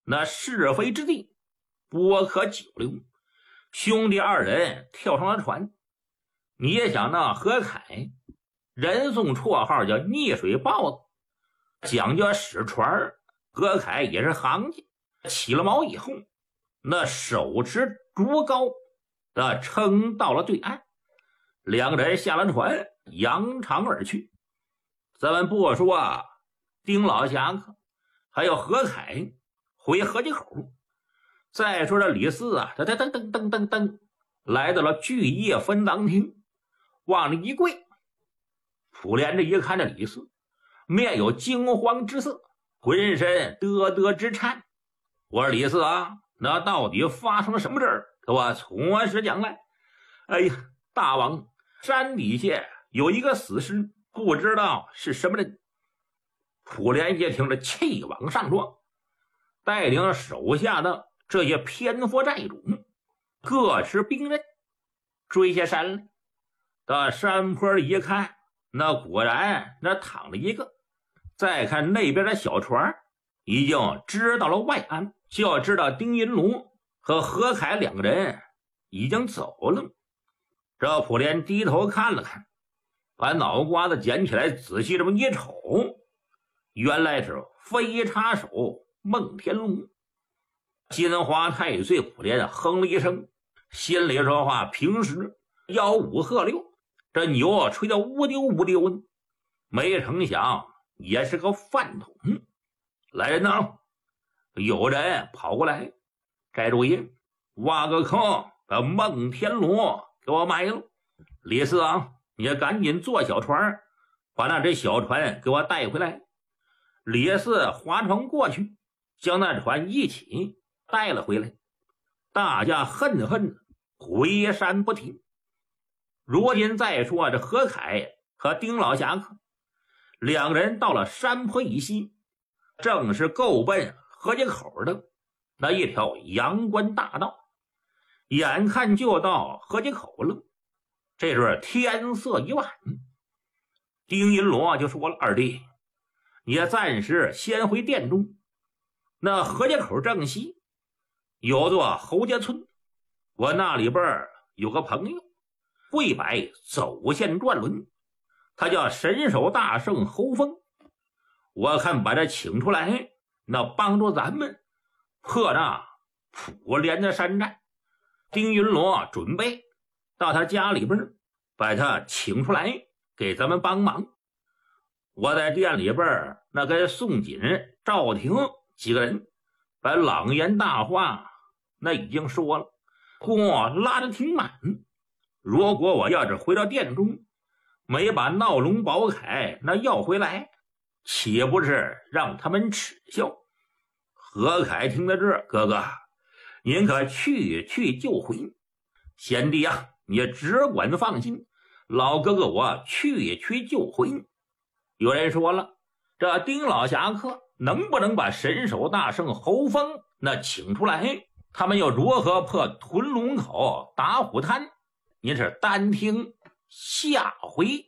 那是非之地不可久留。兄弟二人跳上了船。你也想那何凯，人送绰号叫溺水豹子，讲究使船，何凯也是行家。起了锚以后，那手持竹篙的撑到了对岸，两个人下了船，扬长而去。咱们不说丁老侠客还有何凯回河街口，再说这李四啊，噔来到了聚业分赃厅，往里一跪。普莲这一看这李四，面有惊慌之色，浑身嘚直颤。我说李四啊，那到底发生了什么事儿？给我从实讲来。哎呀，大王，山底下有一个死尸，不知道是什么人。普莲一听，这气往上撞，带领手下的这些偏颇寨主各持兵刃追下山来。到山坡里一看，那果然那躺着一个。再看那边的小船已经支到了外岸，就要知道丁银龙和何凯两个人已经走了。这普莲低头看了看，把脑瓜子捡起来仔细这么一瞅，原来是飞叉手孟天龙。金花太岁普莲哼了一声，心里说话，平时吆五喝六，这牛吹得乌丢乌丢呢，没成想也是个饭桶。来人呐！有人跑过来，寨主爷，挖个坑把孟天龙给我埋了。李四啊，你赶紧坐小船，把那只小船给我带回来。李四划船过去，将那船一起带了回来。大家恨回山不停。如今再说这何凯和丁老侠客两个人到了山坡以西，正是够奔河街口的那一条阳关大道。眼看就到河街口了，这是天色已晚。丁银罗就说了，二弟，你暂时先回殿中，那河街口正西有座侯家村，我那里边有个朋友会摆走线转轮，他叫神手大圣侯峰，我看把他请出来，那帮助咱们破那普莲的山寨。丁云罗准备到他家里边把他请出来给咱们帮忙。我在店里边那跟宋锦、赵廷几个人把朗言大话那已经说了，锅拉得挺满。如果我要是回到殿中没把闹龙宝铠那要回来，岂不是让他们耻笑？何凯听到这，哥哥您可去就回。贤弟啊，你只管放心，老哥哥我去就回。有人说了，这丁老侠客能不能把神手大圣侯峰那请出来，他们又如何破屯龙口打虎滩，您是单听下回